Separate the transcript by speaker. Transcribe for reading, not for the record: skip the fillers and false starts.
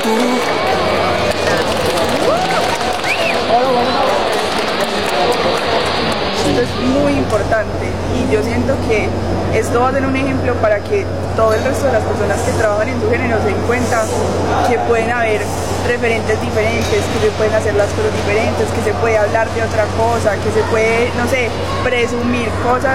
Speaker 1: Esto es muy importante y yo siento que esto va a ser un ejemplo para que todo el resto de las personas que trabajan en su género se den cuenta que pueden haber referentes diferentes, que se pueden hacer las cosas diferentes, que se puede hablar de otra cosa, que se puede, no sé, presumir cosas